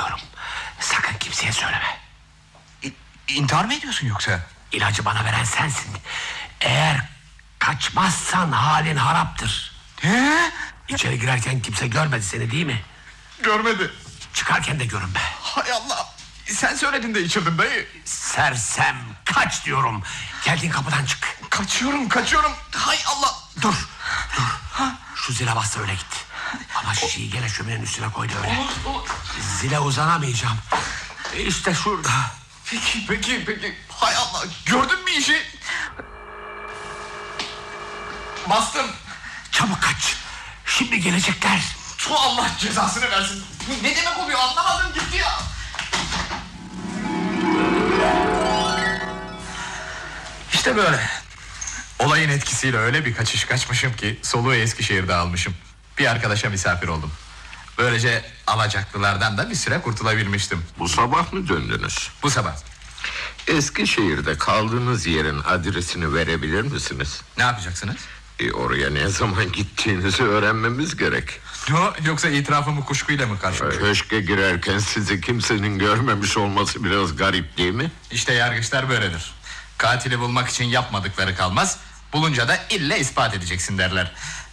ediyorum. Sakın kimseye söyleme. İntihar mı ediyorsun yoksa? İlacı bana veren sensin. Eğer kaçmazsan halin haraptır. He? İçeri girerken kimse görmedi seni değil mi? Görmedi. Çıkarken de görünme. Hay Allah. Sen söyledin de içirdim dayı. Sersem, kaç diyorum. Geldiğin kapıdan çık. Kaçıyorum. Hay Allah. Dur. Şu zile bas da öyle git. Ama şişeyi gene şöminenin üstüne koy da öyle. Olur. Zile uzanamayacağım. İşte şurada. Peki. Hay Allah. Gördün mü işi? Bastım. Çabuk kaç. Şimdi gelecekler. Allah cezasını versin. Ne demek oluyor anlamadım gitti ya. İşte böyle. Olayın etkisiyle öyle bir kaçış kaçmışım ki soluğu Eskişehir'de almışım. Bir arkadaşa misafir oldum. Böylece alacaklılardan da bir süre kurtulabilmiştim. Bu sabah mı döndünüz? Bu sabah. Eskişehir'de kaldığınız yerin adresini verebilir misiniz? Ne yapacaksınız? Oraya ne zaman gittiğinizi öğrenmemiz gerek. Yoksa itirafımı kuşkuyla mı karşılıyor? Köşke girerken sizi kimsenin görmemiş olması biraz garip değil mi? İşte yargıçlar böyledir. Katili bulmak için yapmadıkları kalmaz. Bulunca da ille ispat edeceksin derler.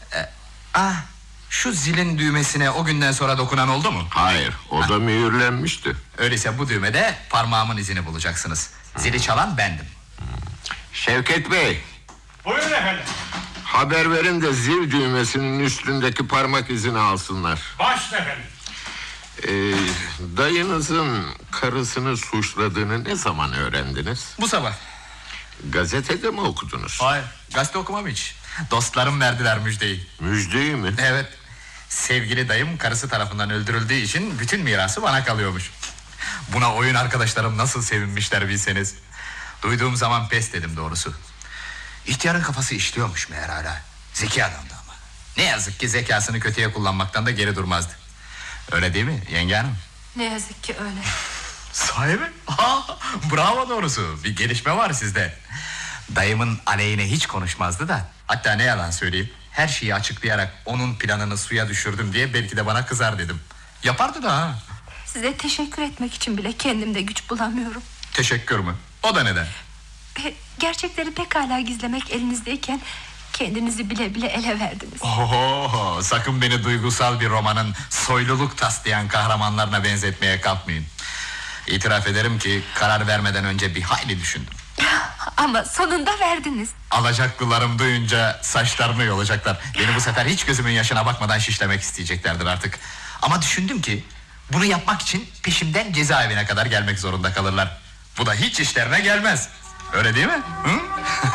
Şu zilin düğmesine o günden sonra dokunan oldu mu? Hayır, o da mühürlenmişti. Öyleyse bu düğmede parmağımın izini bulacaksınız. Zili çalan bendim. Şevket Bey, Buyurun efendim. haber verin de zil düğmesinin üstündeki parmak izini alsınlar. Başla efendim. Dayınızın karısını suçladığını ne zaman öğrendiniz? Bu sabah. Gazetede mi okudunuz? Hayır, gazete okumam hiç. Dostlarım verdiler müjdeyi. Müjdeyi mi? Evet. Sevgili dayım karısı tarafından öldürüldüğü için bütün mirası bana kalıyormuş. Buna oyun arkadaşlarım nasıl sevinmişler bilseniz. Duyduğum zaman pes dedim doğrusu. İhtiyarın kafası işliyormuş meğer hala. Zeki adamdı ama. Ne yazık ki zekasını kötüye kullanmaktan da geri durmazdı. Öyle değil mi yenge hanım? Ne yazık ki öyle. Sahi mi? Bravo doğrusu. Bir gelişme var sizde. Dayımın aleyhine hiç konuşmazdı da. Hatta ne yalan söyleyeyim, her şeyi açıklayarak onun planını suya düşürdüm diye belki de bana kızar dedim. Yapardı da ha. Size teşekkür etmek için bile kendimde güç bulamıyorum. Teşekkür mü? O da neden? Gerçekleri pekala gizlemek elinizdeyken kendinizi bile bile ele verdiniz. Oho, sakın beni duygusal bir romanın soyluluk taslayan kahramanlarına benzetmeye kalkmayın. İtiraf ederim ki karar vermeden önce bir hayli düşündüm. Ama sonunda verdiniz. Alacaklılarım duyunca saçlarını yolacaklar. Beni bu sefer hiç gözümün yaşına bakmadan şişlemek isteyeceklerdir artık. Ama düşündüm ki bunu yapmak için peşimden cezaevine kadar gelmek zorunda kalırlar. Bu da hiç işlerine gelmez. Öyle değil mi? Hı?